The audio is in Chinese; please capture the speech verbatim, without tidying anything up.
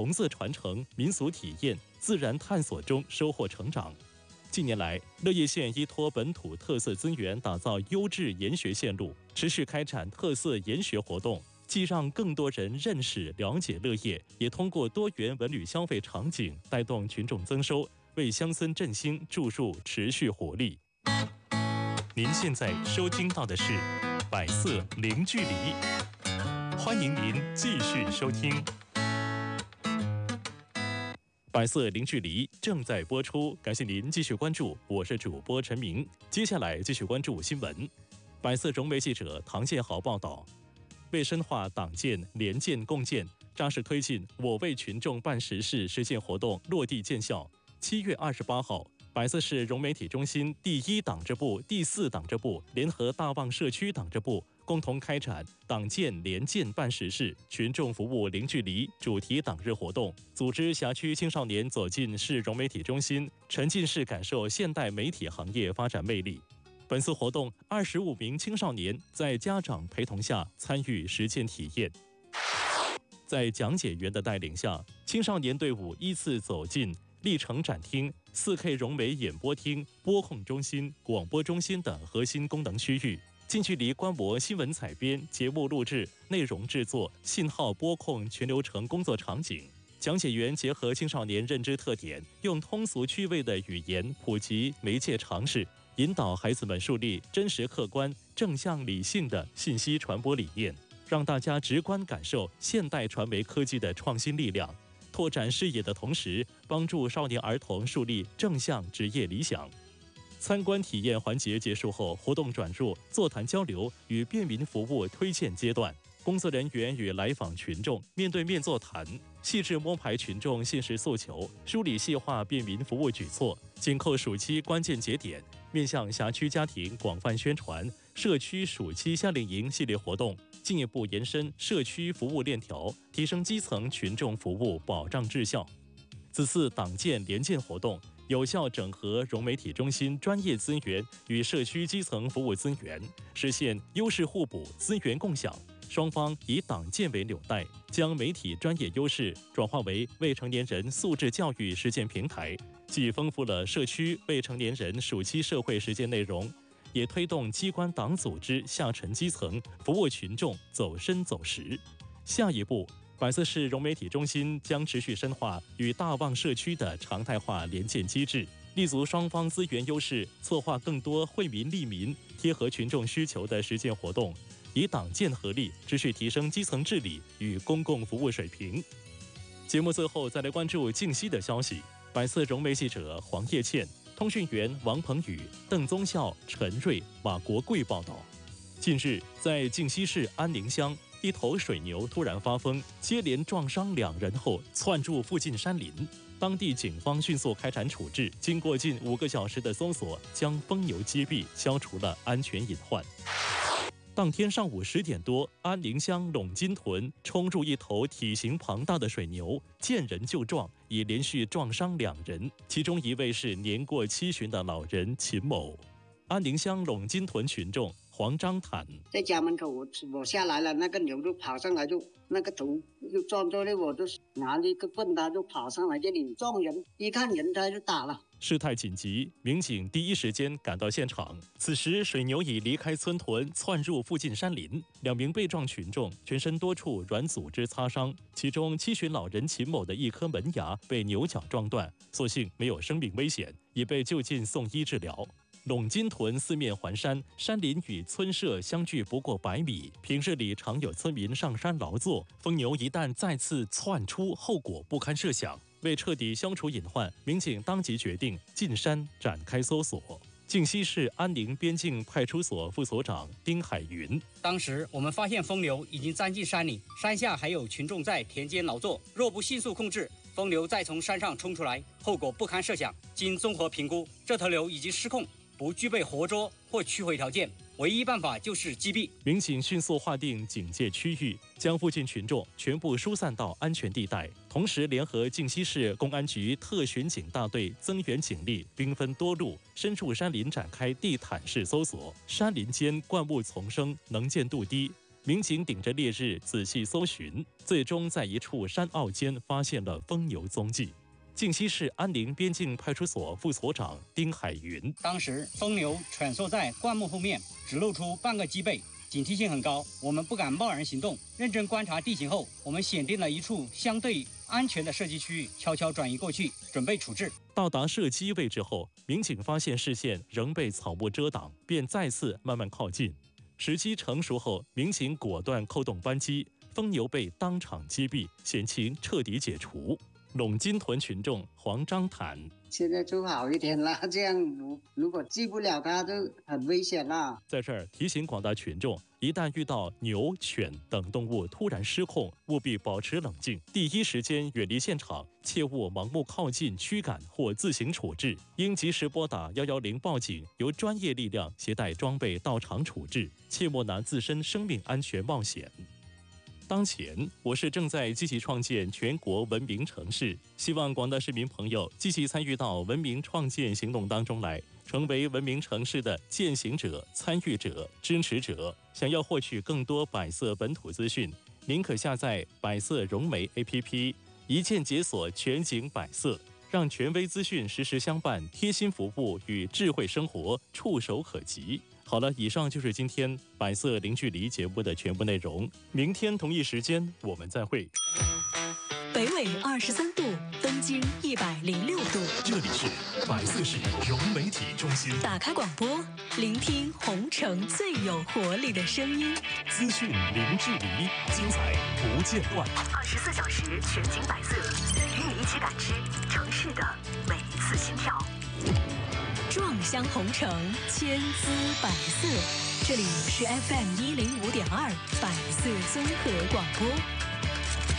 红色传承、民俗体验、自然探索中收获成长。近年来，乐业县依托本土特色资源，打造优质研学线路，持续开展特色研学活动，既让更多人认识了解乐业，也通过多元文旅消费场景带动群众增收，为乡村振兴注入持续活力。您现在收听到的是《百色零距离》，欢迎您继续收听。百色零距离正在播出，感谢您继续关注，我是主播陈明。接下来继续关注新闻。百色融媒记者唐建豪报道，为深化党建联建共建，扎实推进我为群众办实事实践活动落地见效。七月二十八号，百色市融媒体中心第一党支部、第四党支部联合大旺社区党支部共同开展党建联建办实事、群众服务零距离主题党日活动，组织辖区青少年走进市融媒体中心，沉浸式感受现代媒体行业发展魅力。本次活动，二十五名青少年在家长陪同下参与实践体验。在讲解员的带领下，青少年队伍依次走进历程展厅、四 K 融媒演播厅、播控中心、广播中心等核心功能区域，近距离观摩新闻采编、节目录制、内容制作、信号播控全流程工作场景。讲解员结合青少年认知特点，用通俗趣味的语言普及媒介常识，引导孩子们树立真实客观、正向理性的信息传播理念，让大家直观感受现代传媒科技的创新力量。拓展视野的同时，帮助少年儿童树立正向职业理想。参观体验环节结束后，活动转入座谈交流与便民服务推荐阶段。工作人员与来访群众面对面座谈，细致摸排群众现实诉求，梳理细化便民服务举措，紧扣暑期关键节点，面向辖区家庭广泛宣传社区暑期夏令营系列活动，进一步延伸社区服务链条，提升基层群众服务保障质效。此次党建联建活动，有效整合融媒体中心专业资源与社区基层服务资源，实现优势互补、资源共享。双方以党建为纽带，将媒体专业优势转化为未成年人素质教育实践平台，既丰富了社区未成年人暑期社会实践内容，也推动机关党组织下沉基层服务群众走深走实。下一步，百色市融媒体中心将持续深化与大旺社区的常态化联建机制，立足双方资源优势，策划更多惠民利民、贴合群众需求的实践活动，以党建合力，持续提升基层治理与公共服务水平。节目最后再来关注靖西的消息。百色融媒记者黄叶倩、通讯员王鹏宇、邓宗孝、陈瑞、马国贵报道。近日，在靖西市安宁乡，一头水牛突然发疯，接连撞伤两人后窜入附近山林。当地警方迅速开展处置，经过近五个小时的搜索，将疯牛击毙，消除了安全隐患。当天上午十点多，安宁乡陇金屯冲入一头体型庞大的水牛，见人就撞，已连续撞伤两人，其中一位是年过七旬的老人秦某。安宁乡陇金屯群众黄章坦在家门口，我我下来了，那个牛就跑上来，就那个头就撞到了，我就拿了一个棍，他就跑上来这里撞人，一看人他就打了。 事态紧急，民警第一时间赶到现场。此时，水牛已离开村屯，窜入附近山林。两名被撞群众全身多处软组织擦伤，其中七旬老人秦某的一颗门牙被牛角撞断，所幸没有生命危险，已被就近送医治疗。陇金屯四面环山，山林与村舍相距不过百米，平日里常有村民上山劳作，疯牛一旦再次窜出，后果不堪设想。为彻底消除隐患，民警当即决定进山展开搜索。靖西市安宁边境派出所副所长丁海云： 当时我们发现疯牛已经钻进山里，山下还有群众在田间劳作，若不迅速控制，疯牛再从山上冲出来，后果不堪设想。经综合评估，这头牛已经失控，不具备活捉或驱回条件，唯一办法就是击毙。 民警迅速划定警戒区域，将附近群众全部疏散到安全地带，同时联合靖西市公安局特巡警大队增援警力，兵分多路深入山林展开地毯式搜索。山林间灌木丛生，能见度低， 民警顶着烈日仔细搜寻，最终在一处山坳间发现了疯牛踪迹。靖西市安宁边境派出所副所长丁海云： 当时疯牛蜷缩在灌木后面，只露出半个脊背，警惕性很高，我们不敢贸然行动。认真观察地形后，我们选定了一处相对安全的射击区域，悄悄转移过去，准备处置。 到达射击位置后，民警发现视线仍被草木遮挡，便再次慢慢靠近。时机成熟后，民警果断扣动扳机，疯牛被当场击毙，险情彻底解除。陇金屯群众黄章坦： 现在就好一点了，这样如果击不了它就很危险了。 在这儿提醒广大群众，一旦遇到牛、犬等动物突然失控，务必保持冷静，第一时间远离现场，切勿盲目靠近、驱赶或自行处置，应及时拨打一一零报警，由专业力量携带装备到场处置，切莫拿自身生命安全冒险。当前，我市正在积极创建全国文明城市，希望广大市民朋友积极参与到文明创建行动当中来，成为文明城市的践行者、参与者、支持者。想要获取更多百色本土资讯，您可下载百色融媒 A P P， 一键解锁全景百色，让权威资讯实时相伴，贴心服务与智慧生活触手可及。好了，以上就是今天百色零距离节目的全部内容。明天同一时间我们再会。 北纬二十三度，东经一百零六度。 这里是百色市融媒体中心。 打开广播，聆听红城最有活力的声音。 资讯零距离，精彩不间断。 二十四小时全景百色，与你一起感知城市的每一次心跳。壮乡红城，千姿百色。这里是 F M 一零五点二百色综合广播。